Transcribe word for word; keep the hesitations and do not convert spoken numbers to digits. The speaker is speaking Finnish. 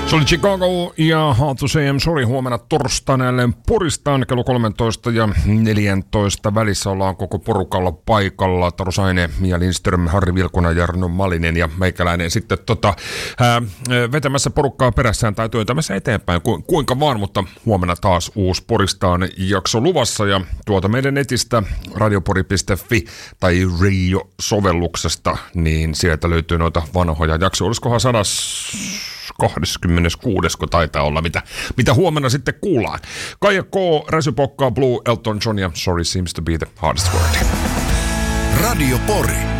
Se oli Chicago ja Hard to Say I'm Sorry. Huomenna torstaina jälleen Poristaan kello kolmetoista ja neljätoista välissä ollaan koko porukalla paikalla. Taru Saine, Mia Lindström, Harri Vilkuna, Jarno Malinen ja meikäläinen sitten tota, ää, vetämässä porukkaa perässään tai työntämässä eteenpäin ku, kuinka vaan, mutta huomenna taas uusi Poristaan jakso luvassa ja tuota meidän netistä radiopori piste fi tai Radio-sovelluksesta, niin sieltä löytyy noita vanhoja jaksoja. Olisikohan sadas kahdeskymmeneskuudes, kun taitaa olla, mitä, mitä huomenna sitten kuullaan. Kaija K, Räsypokkaa, Blue, Elton John ja Sorry Seems to be the hardest word. Radio Pori.